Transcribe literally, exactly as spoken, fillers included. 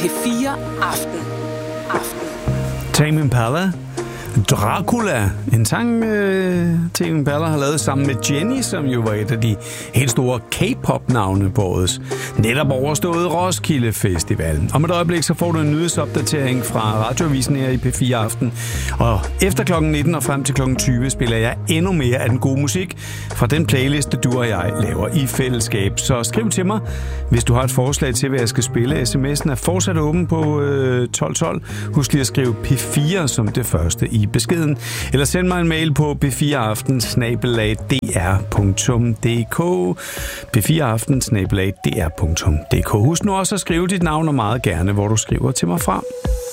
P fire Aften. Aften. Tame Impala, Dracula, en sang, øh, Tame Impala har lavet sammen med Jenny, som jo var et af de helt store K-pop-navne på årets netop overstået Roskilde Festival. Om et øjeblik så får du en nyhedsopdatering fra Radioavisen her i P fire Aften. Og efter klokken nitten og frem til klokken tyve spiller jeg endnu mere af den gode musik fra den playliste, du og jeg laver i fællesskab. Så skriv til mig, hvis du har et forslag til, hvad jeg skal spille. sms'en er fortsat åben på øh, tolv tolv. Husk lige at skrive P fire som det første i beskeden. Eller send mig en mail på p fire aften bindestreg d r punktum d k p fire aften bindestreg d r punktum d k. Husk nu også at skrive dit navn og meget gerne, hvor du skriver til mig fra.